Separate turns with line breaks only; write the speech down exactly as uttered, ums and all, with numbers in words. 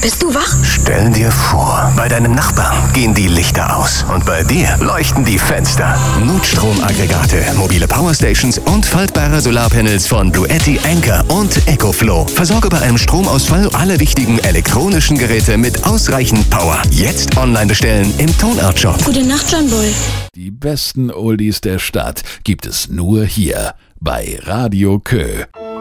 bist du wach?
Stell dir vor, bei deinem Nachbarn gehen die Lichter aus und bei dir leuchten die Fenster. Notstromaggregate, mobile Powerstations und faltbare Solarpanels von Bluetti, Anker und EcoFlow. Versorge bei einem Stromausfall alle wichtigen elektronischen Geräte mit ausreichend Power. Jetzt online bestellen im Tonart Shop.
Gute Nacht, John Boy.
Die besten Oldies der Stadt gibt es nur hier bei Radio Kö.